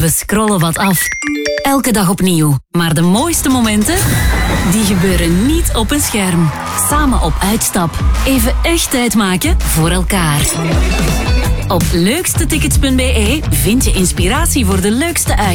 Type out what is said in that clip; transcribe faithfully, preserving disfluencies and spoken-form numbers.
We scrollen wat af. Elke dag opnieuw. Maar de mooiste momenten, die gebeuren niet op een scherm. Samen op uitstap. Even echt tijd maken voor elkaar. Op leukstetickets punt be vind je inspiratie voor de leukste uit.